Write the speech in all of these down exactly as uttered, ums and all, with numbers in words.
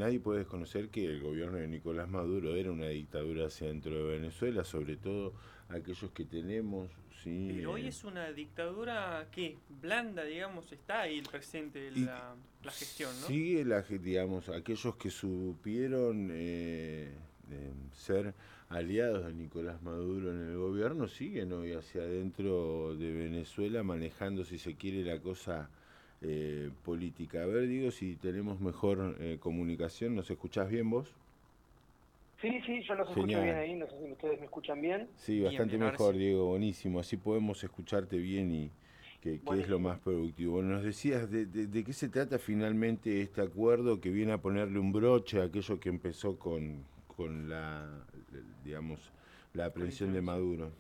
nadie puede desconocer que el gobierno de Nicolás Maduro era una dictadura hacia dentro de Venezuela, sobre todo aquellos que tenemos, sí. Pero hoy Eh, es una dictadura que blanda, digamos, está ahí el presente de y la, la gestión, ¿no? sigue la, ge- digamos, aquellos que supieron eh, eh, ser aliados de Nicolás Maduro en el gobierno, siguen hoy hacia adentro de Venezuela manejando, si se quiere, la cosa eh, política. A ver, digo, si tenemos mejor eh, comunicación, ¿nos escuchás bien vos? Sí, sí, yo los escucho bien Genial. ahí, no sé si ustedes me escuchan bien. Sí, Bien, bastante bien, ahora mejor, sí. Diego, buenísimo. Así podemos escucharte bien y que, que es lo Buenísimo. más productivo. Bueno, nos decías de, de, de qué se trata finalmente este acuerdo que viene a ponerle un broche a aquello que empezó con, con la, digamos, la Con la aprehensión de intervención. Maduro.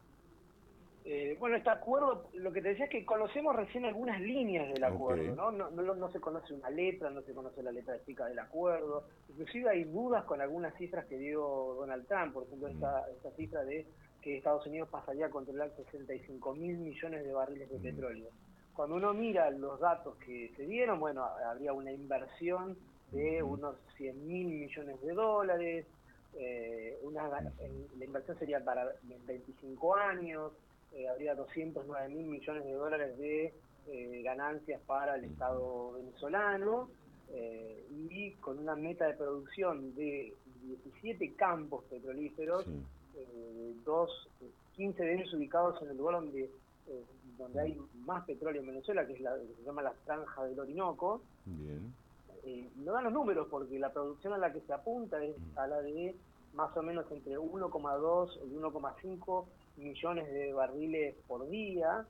Eh, bueno, este acuerdo, lo que te decía es que conocemos recién algunas líneas del Ok. acuerdo, ¿no? No, no, no se conoce una letra, no se conoce la letra chica del acuerdo, inclusive hay dudas con algunas cifras que dio Donald Trump, por ejemplo, Mm, esta, esta cifra de que Estados Unidos pasaría a controlar sesenta y cinco mil millones de barriles de mm, petróleo. Cuando uno mira los datos que se dieron, bueno, habría una inversión de ujú, unos cien mil millones de dólares, eh, una, ujú, la inversión sería para veinticinco años, eh, habría doscientos nueve mil millones de dólares de eh, ganancias para el ujú. Estado venezolano, eh, y con una meta de producción de diecisiete campos petrolíferos, Sí. eh, dos, quince de ellos ubicados en el lugar donde, eh, donde Mm, hay más petróleo en Venezuela, que es la que se llama la Franja del Orinoco. bien. Eh, no dan los números porque la producción a la que se apunta es a la de más o menos entre uno coma dos y uno coma cinco millones de barriles por día.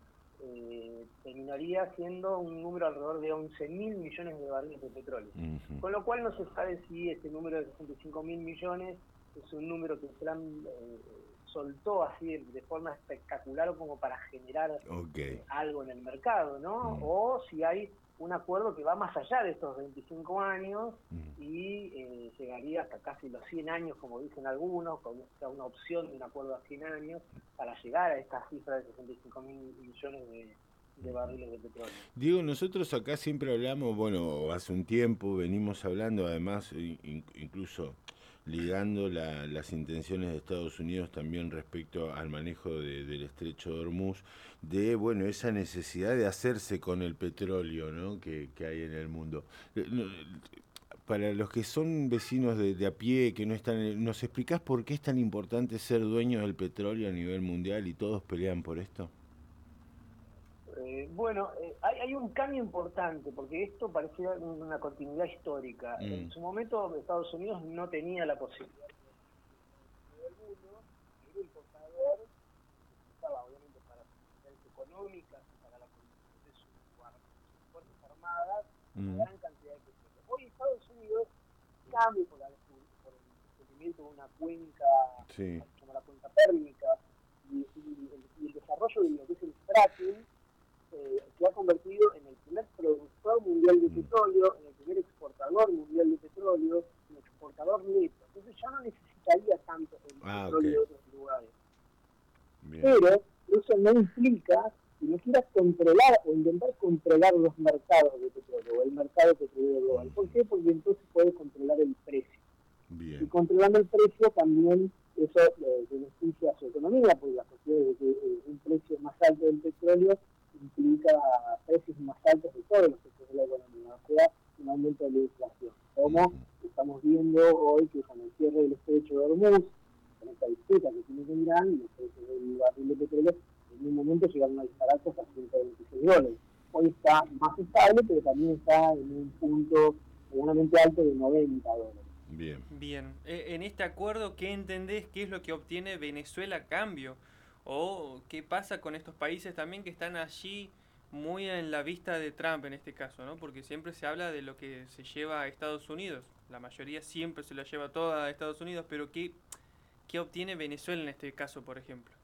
Eh, terminaría siendo un número alrededor de once mil millones de barriles de petróleo. Ujú. Con lo cual no se sabe si este número de sesenta y cinco mil millones es un número que Trump eh, soltó así de forma espectacular como para generar Ok. eh, algo en el mercado, ¿no? Mm, O si hay un acuerdo que va más allá de estos veinticinco años mm. y eh, llegaría hasta casi los cien años, como dicen algunos, con o sea, una opción de un acuerdo a cien años para llegar a esta cifra de sesenta y cinco mil millones de, de barriles de petróleo. Diego, nosotros acá siempre hablamos, bueno, hace un tiempo venimos hablando, además, in- incluso ligando la- las intenciones de Estados Unidos también respecto al manejo de- del estrecho de Hormuz, de, bueno, esa necesidad de hacerse con el petróleo, ¿no?, que, que hay en el mundo. Eh, no, Para los que son vecinos de, de a pie, que no están, en- ¿nos explicás por qué es tan importante ser dueños del petróleo a nivel mundial y todos pelean por esto? Eh, bueno, eh, hay, hay un cambio importante, porque esto parecía una continuidad histórica. En Mm, su momento Estados Unidos no tenía la posibilidad de todo el mundo, era importador, necesitaba obviamente para sus necesidades económicas y para la conducción de, su, de sus fuerzas armadas una mm, gran cantidad de petróleo. Hoy Estados Unidos, cambio por, la, por el descubrimiento de una cuenca, sí. se llama la cuenca pérmica, y, y, el, y el desarrollo de lo que es el fracking, eh, se ha convertido en el primer productor mundial de Mm. petróleo, en el primer exportador mundial de petróleo, en el exportador neto. Entonces ya no necesitaría tanto el Ah, ok. petróleo de otros lugares. Bien. Pero eso no implica que no quieras controlar o intentar controlar los mercados de petróleo o el mercado petrolero global. ¿Por Ujú. qué? Porque entonces puedes controlar el precio. Y Bien. controlando el precio también eso eh, beneficia a su economía, porque la cuestión de que eh, un precio más alto del petróleo implica precios más altos de todos los sectores de la economía, o sea, un aumento de la inflación. Como Ujú. estamos viendo hoy que con el cierre del estrecho de Hormuz, con esta disputa que tiene con Irán, los precios del barril de petróleo en un momento llegaron a dispararse hasta ciento veintiséis dólares. Hoy está más estable, pero también está en un punto medianamente alto de noventa dólares. Bien. Bien, E- en este acuerdo, ¿qué entendés? ¿Qué es lo que obtiene Venezuela a cambio? ¿O qué pasa con estos países también que están allí muy en la vista de Trump en este caso, ¿no? Porque siempre se habla de lo que se lleva a Estados Unidos. La mayoría siempre se lo lleva toda a Estados Unidos, pero ¿qué, qué obtiene Venezuela en este caso, por ejemplo?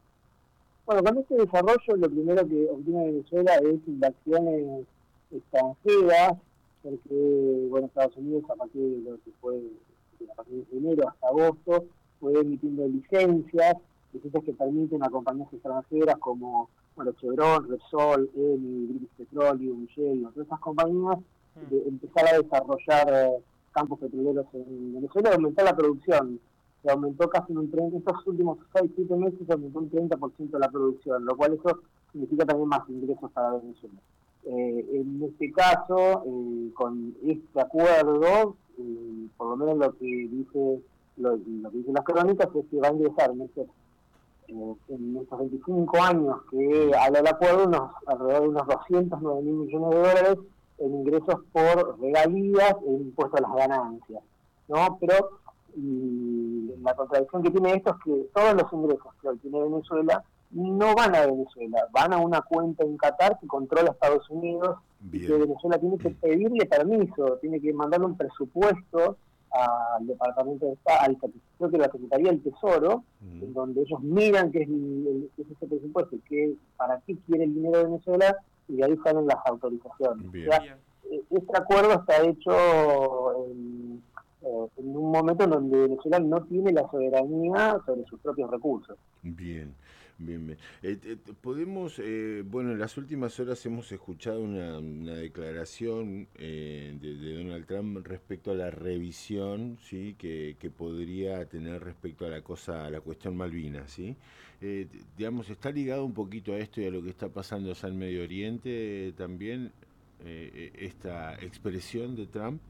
Bueno, con este desarrollo lo primero que obtiene Venezuela es inversiones extranjeras, porque bueno, Estados Unidos a partir de lo que fue a partir de enero hasta agosto fue emitiendo licencias, licencias que permiten a compañías extranjeras como bueno, Chevron, Repsol, Eni, British Petroleum, Shell, todas esas compañías Mm, de empezar a desarrollar campos petroleros en Venezuela, aumentar la producción. Se aumentó casi un treinta por ciento, estos últimos seis siete meses se aumentó un treinta por ciento la producción, lo cual eso significa también más ingresos para Venezuela. Eh, en este caso, eh, con este acuerdo, eh, por lo menos lo que dice lo, lo que dicen las crónicas es que va a ingresar en estos, eh, en estos veinticinco años que habla el acuerdo unos, alrededor de unos doscientos nueve mil millones de dólares en ingresos por regalías e impuestos a las ganancias, ¿no? Pero y la contradicción que tiene esto es que todos los ingresos que obtiene Venezuela no van a Venezuela, van a una cuenta en Qatar que controla Estados Unidos. Bien. Y que Venezuela tiene que pedirle permiso, tiene que mandarle un presupuesto al Departamento de Estado, al creo que la Secretaría del Tesoro, mm. en donde ellos miran qué es, el, qué es ese presupuesto, qué, para qué quiere el dinero de Venezuela, y de ahí salen las autorizaciones. Bien. O sea, este acuerdo está hecho en, en un momento en donde Venezuela no tiene la soberanía sobre sus propios recursos. Bien. Bien, bien. Eh, eh, podemos, eh, bueno, en las últimas horas hemos escuchado una, una declaración eh, de, de Donald Trump respecto a la revisión, sí, que, que podría tener respecto a la cosa, a la cuestión Malvinas, sí. Eh, digamos, está ligado un poquito a esto y a lo que está pasando allá en Medio Oriente eh, también eh, esta expresión de Trump.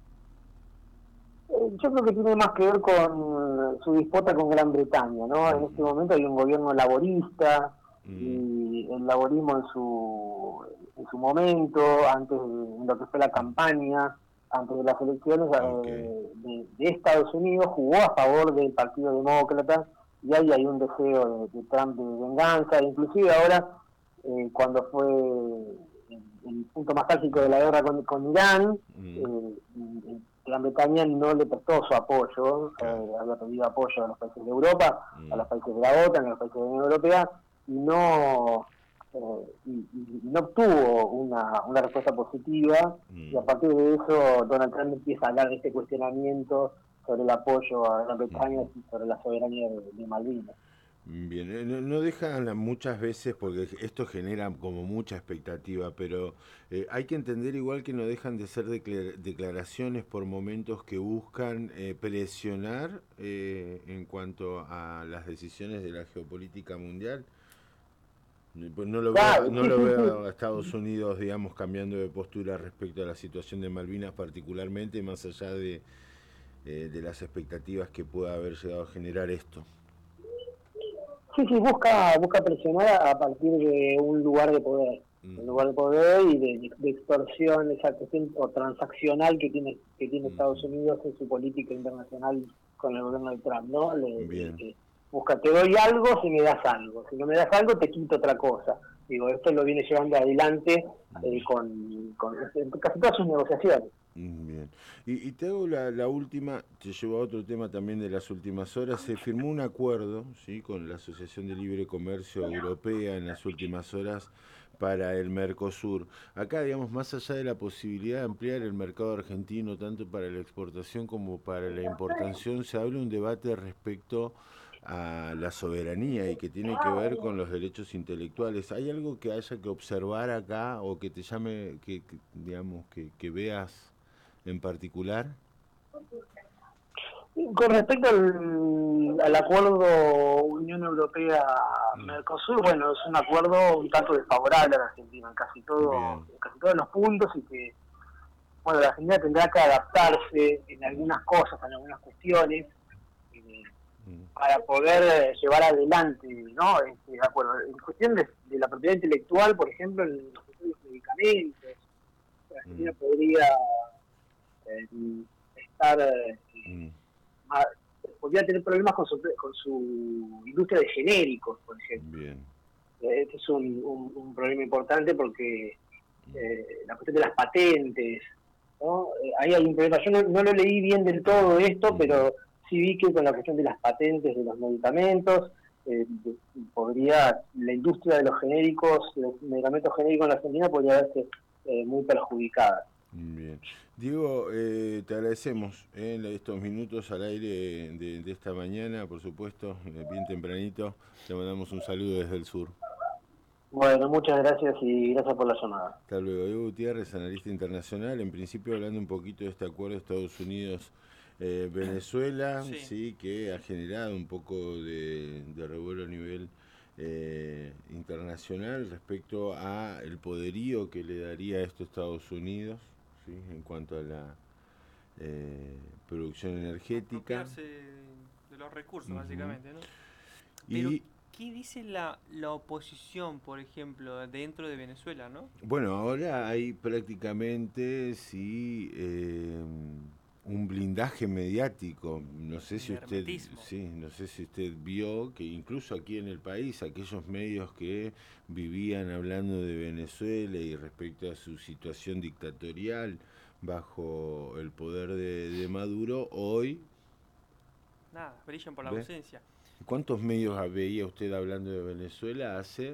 Yo creo que tiene más que ver con su disputa con Gran Bretaña, ¿no? En este momento hay un gobierno laborista mm. y el laborismo en su en su momento, antes de lo que fue la campaña, antes de las elecciones okay. eh, de, de Estados Unidos, jugó a favor del Partido Demócrata y ahí hay un deseo de, de Trump de venganza, inclusive ahora eh, cuando fue el, el punto más álgido de la guerra con, con Irán, mm. eh, Gran Bretaña no le prestó su apoyo, claro. eh, había pedido apoyo a los países de Europa, mm. a los países de la OTAN, a los países de la Unión Europea, y no eh, y, y no obtuvo una, una respuesta positiva, mm. y a partir de eso Donald Trump empieza a hablar de este cuestionamiento sobre el apoyo a Gran Bretaña mm. y sobre la soberanía de, de Malvinas. Bien, no, no dejan muchas veces, porque esto genera como mucha expectativa, pero eh, hay que entender igual que no dejan de ser declaraciones por momentos que buscan eh, presionar eh, en cuanto a las decisiones de la geopolítica mundial. No lo veo, no lo veo a Estados Unidos, digamos, cambiando de postura respecto a la situación de Malvinas particularmente, más allá de, eh, de las expectativas que pueda haber llegado a generar esto. Sí, sí, busca busca presionar a partir de un lugar de poder, mm. un lugar de poder y de, de extorsión, esa cuestión o transaccional que tiene que tiene mm. Estados Unidos en su política internacional con el gobierno de Trump, ¿no? Le, le, busca, te doy algo si me das algo, si no me das algo te quito otra cosa. Digo, esto lo viene llevando adelante eh, con, con casi todas sus negociaciones. Bien. Y, y te hago la, la última, te llevo a otro tema también de las últimas horas. Se firmó un acuerdo, ¿sí?, con la Asociación de Libre Comercio Europea en las últimas horas para el Mercosur. Acá, digamos, más allá de la posibilidad de ampliar el mercado argentino tanto para la exportación como para la importación, se abre un debate respecto a la soberanía y que tiene que ver con los derechos intelectuales. ¿Hay algo que haya que observar acá o que te llame, que, que digamos, que, que veas en particular? Con respecto al, al acuerdo Unión Europea-Mercosur, bueno, es un acuerdo un tanto desfavorable a la Argentina en casi todo, en casi todos los puntos, y que, bueno, la Argentina tendrá que adaptarse en algunas cosas, en algunas cuestiones, eh, mm. para poder llevar adelante, ¿no?, este acuerdo. En cuestión de, de la propiedad intelectual, por ejemplo, en los medicamentos, la Argentina mm. podría eh, estar eh, mm. más, podría tener problemas con su, con su industria de genéricos, por ejemplo. Bien. Eh, este es un, un, un problema importante porque eh, la cuestión de las patentes, ¿no? Eh, ahí hay un problema. Yo no, no lo leí bien del todo esto, mm. pero sí vi que con la cuestión de las patentes de los medicamentos, eh, podría, la industria de los genéricos, los medicamentos genéricos en la Argentina podría verse eh, muy perjudicada. Bien. Diego, eh, te agradecemos eh, estos minutos al aire de, de esta mañana, por supuesto, bien tempranito. Te mandamos un saludo desde el sur. Bueno, muchas gracias y gracias por la llamada. Hasta luego. Diego Gutiérrez, analista internacional. En principio hablando un poquito de este acuerdo de Estados Unidos-Venezuela, Sí, sí, que ha generado un poco de, de revuelo a nivel eh, internacional respecto a el poderío que le daría esto a Estados Unidos, sí, en cuanto a la eh, producción energética. apropiarse de los recursos, Ujú. básicamente, ¿no? Pero, Y ¿qué dice la, la oposición, por ejemplo, dentro de Venezuela, no? bueno, ahora hay prácticamente sí eh, un blindaje mediático. No sé Un si usted, hermetismo. sí, no sé si usted vio que incluso aquí en el país aquellos medios que vivían hablando de Venezuela y respecto a su situación dictatorial bajo el poder de, de Maduro, hoy, Nada, brillan por la ¿ve? ausencia. ¿Cuántos medios veía usted hablando de Venezuela hace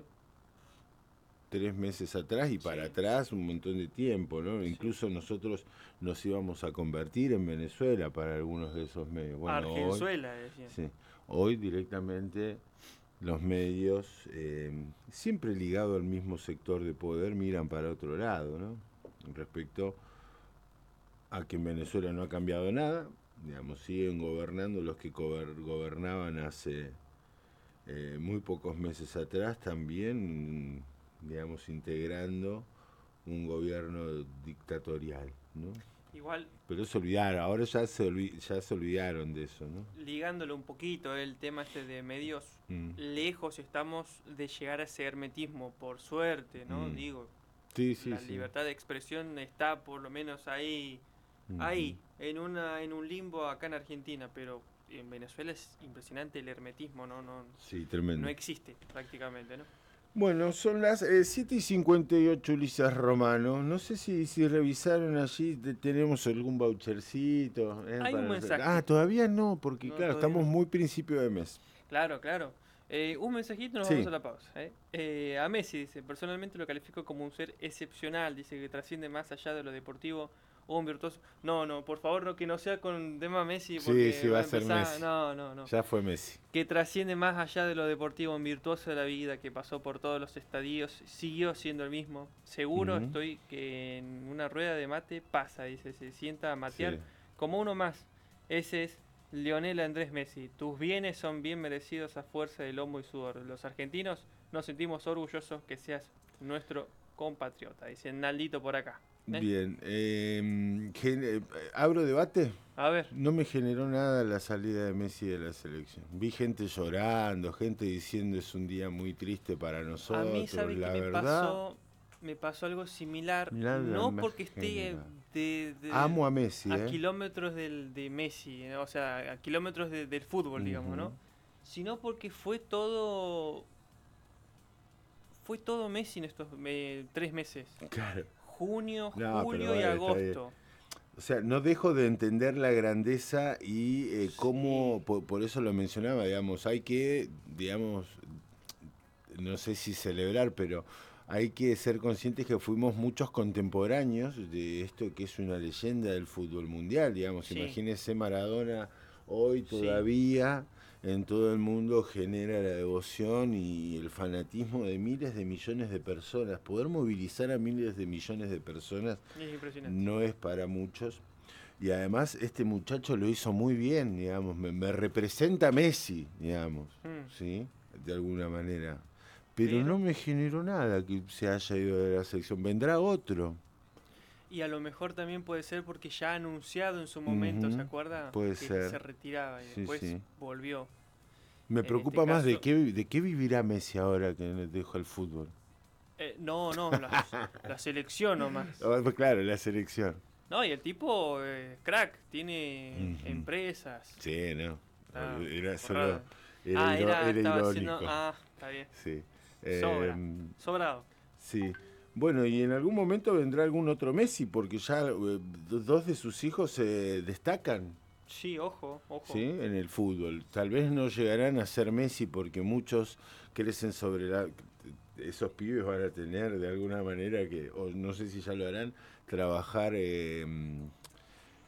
tres meses atrás y para Sí, atrás un montón de tiempo, ¿no? sí. Incluso nosotros nos íbamos a convertir en Venezuela para algunos de esos medios. Bueno, hoy, Argenzuela, decían. sí, hoy directamente los medios, eh, siempre ligados al mismo sector de poder, miran para otro lado, ¿no? Respecto a que en Venezuela no ha cambiado nada, digamos, siguen gobernando los que gobernaban hace eh, muy pocos meses atrás también, digamos, integrando un gobierno dictatorial, ¿no? Igual, Pero se olvidaron, ahora ya se, olvi- ya se olvidaron de eso, ¿no? ligándolo un poquito, el tema este de medios, Mm, lejos estamos de llegar a ese hermetismo, por suerte, ¿no? mm. Digo, Sí, sí, la sí. libertad de expresión está por lo menos ahí, Ujú. ahí, en una, en un limbo acá en Argentina, pero en Venezuela es impresionante el hermetismo, no, no, Sí, no tremendo. existe prácticamente, ¿no? Bueno, son las eh, siete y cincuenta y ocho, Ulises Romano. No sé si, si revisaron allí, te- tenemos algún vouchercito. eh, Hay un para los- Ah, mensaje, todavía no, porque no, claro, todavía estamos no. muy principio de mes. Claro, claro. Eh, un mensajito y nos vamos Sí, a la pausa. ¿eh? Eh, a Messi dice, personalmente lo califico como un ser excepcional, dice que trasciende más allá de lo deportivo o un virtuoso. No, no, por favor, no, que no sea con tema Messi sí, porque sí, va va a a ser empezar. Messi. No, no, no. Ya fue Messi. Que trasciende más allá de lo deportivo, un virtuoso de la vida que pasó por todos los estadios, siguió siendo el mismo. Seguro Ujú. estoy que en una rueda de mate pasa, dice, se sienta a matear Sí. como uno más. Ese es Lionel Andrés Messi. Tus bienes son bien merecidos a fuerza de lomo y sudor. Los argentinos nos sentimos orgullosos que seas nuestro compatriota. Dice Naldito por acá. ¿eh? Bien. eh, gen- eh, ¿abro debate? A ver. No me generó nada la salida de Messi de la selección. Vi gente llorando, gente diciendo es un día muy triste para A mí, nosotros. ¿sabe qué La me verdad, pasó? Me pasó algo similar, nada no me porque esté genera. de, de- Amo a Messi, a ¿eh? kilómetros del, de Messi, ¿eh? O sea, a kilómetros de- del fútbol, digamos, Ujú. ¿no? Sino porque fue todo, fue todo Messi en estos eh, tres meses. Claro. Junio, No, pero julio y bueno, está bien. agosto. O sea, no dejo de entender la grandeza y eh, Sí, cómo, por, por eso lo mencionaba, digamos, hay que, digamos, no sé si celebrar, pero hay que ser conscientes que fuimos muchos contemporáneos de esto que es una leyenda del fútbol mundial, digamos. sí, Imagínese Maradona hoy sí. todavía en todo el mundo genera la devoción y el fanatismo de miles de millones de personas. Poder movilizar a miles de millones de personas Es impresionante. no es para muchos. Y además este muchacho lo hizo muy bien, digamos, me, me representa a Messi, digamos, Mm, ¿sí? De alguna manera. Pero no pero, me generó nada que se haya ido de la selección. Vendrá otro. y a lo mejor también puede ser porque ya ha anunciado en su momento, ¿se Ujú, acuerda? puede Que ser. se retiraba y Sí, después sí. volvió. Me En este preocupa más de caso, qué, de qué vivirá Messi ahora que dejó el fútbol. eh, no, no, la, la selección nomás. Ah, pues claro, la selección. No, y el tipo, eh, crack, tiene Ujú. empresas. Sí, no. Está Era solo. forrado. Era, Ah, iro- era, era estaba haciendo. irónico. Ah, está bien. Sí. Sobra, Em, sobrado. Sí. Bueno, y en algún momento vendrá algún otro Messi, porque ya eh, do- dos de sus hijos se destacan, Sí, ojo, ojo. ¿sí? En el fútbol. Tal vez no llegarán a ser Messi porque muchos crecen sobre la... Esos pibes van a tener de alguna manera que, o no sé si ya lo harán, trabajar eh,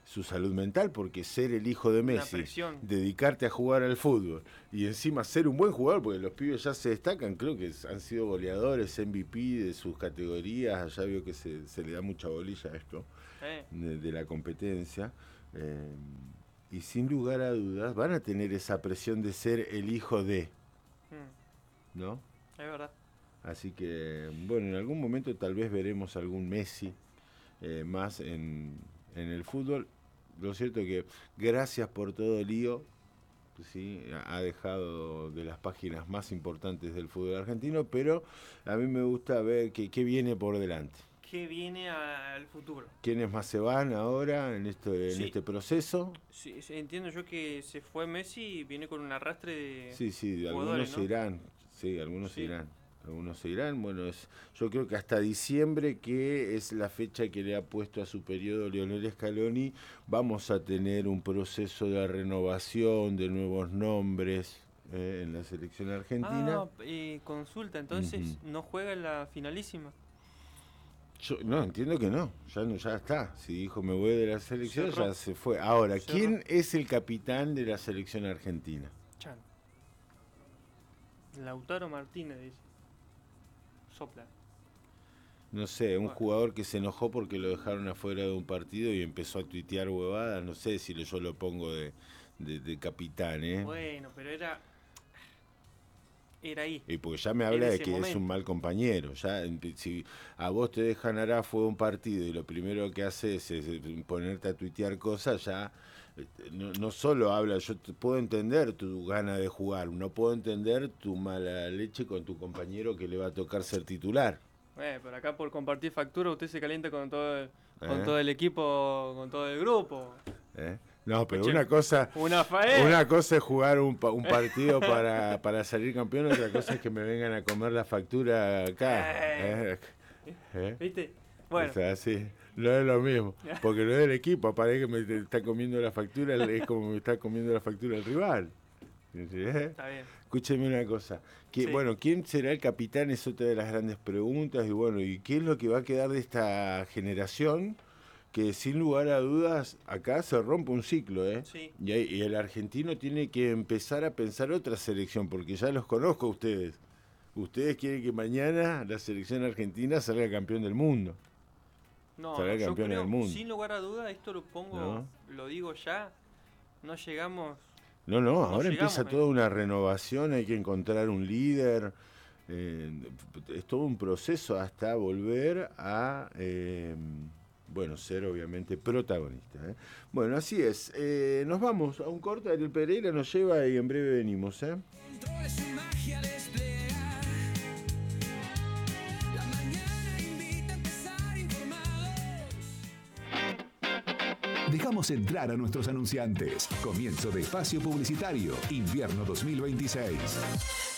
su salud mental, porque ser el hijo de Messi, dedicarte a jugar al fútbol y encima ser un buen jugador, porque los pibes ya se destacan, creo que han sido goleadores, M V P de sus categorías, allá veo que se, se le da mucha bolilla a esto, eh. de, de la competencia, eh, y sin lugar a dudas van a tener esa presión de ser el hijo de, ¿no? Es verdad. Así que, bueno, en algún momento tal vez veremos algún Messi eh, más en, en el fútbol. Lo cierto es que gracias por todo el lío, ¿sí? Ha dejado de las páginas más importantes del fútbol argentino, pero a mí me gusta ver qué viene por delante. ¿Qué viene al futuro? ¿Quiénes más se van ahora en, esto, en sí. este proceso? Sí, entiendo yo que se fue Messi y viene con un arrastre de Sí, sí, algunos ¿no? se irán. Sí, algunos sí. se irán. Algunos se irán. Bueno, es, yo creo que hasta diciembre, que es la fecha que le ha puesto a su periodo Lionel Scaloni, vamos a tener un proceso de renovación, de nuevos nombres eh, en la selección argentina. Ah, eh, consulta, entonces uh-huh. ¿no juega en la finalísima? Yo no, entiendo que no, ya no, ya está. Si dijo me voy de la selección, Cerro. ya se fue. Ahora, Cerro. ¿quién es el capitán de la selección argentina? Chan. Lautaro Martínez, dice. Sopla. No sé, un bueno. jugador que se enojó porque lo dejaron afuera de un partido y empezó a tuitear huevadas. No sé si yo lo pongo de, de, de capitán, ¿eh? Bueno, pero era... Era ahí. Y porque ya me habla de que momento. es un mal compañero. Ya, si a vos te dejan afuera de un partido y lo primero que haces es, es ponerte a tuitear cosas, ya no, no solo habla, yo te puedo entender tu gana de jugar, no puedo entender tu mala leche con tu compañero que le va a tocar ser titular. Eh, pero acá por compartir factura usted se calienta con todo el, ¿Eh? con todo el equipo, con todo el grupo. ¿Eh? No, pero Oye, una cosa una, una cosa es jugar un, un partido para, para salir campeón, otra cosa es que me vengan a comer la factura acá. Eh. ¿Eh? ¿Viste? Bueno. O sea, sí, no es lo mismo, porque no es el equipo, parece que me está comiendo la factura, es como me está comiendo la factura el rival. ¿Eh? Está bien. Escúcheme una cosa, que, sí. bueno, ¿quién será el capitán? Es otra de las grandes preguntas, y bueno, ¿y qué es lo que va a quedar de esta generación? Que sin lugar a dudas acá se rompe un ciclo, ¿eh? Sí. Y, y el argentino tiene que empezar a pensar otra selección, porque ya los conozco a ustedes. Ustedes quieren que mañana la selección argentina salga campeón del mundo. No, salga no, campeón yo creo, del mundo. Sin lugar a dudas, esto lo pongo, ¿no? Lo digo ya, no llegamos... No, no, no ahora llegamos, empieza eh. toda una renovación, hay que encontrar un líder, eh, es todo un proceso hasta volver a... Eh, Bueno, ser obviamente protagonista. ¿eh? Bueno, así es. Eh, nos vamos a un corte, el Pereira nos lleva y en breve venimos. ¿eh? Dejamos entrar a nuestros anunciantes. Comienzo de espacio publicitario. Invierno dos mil veintiséis.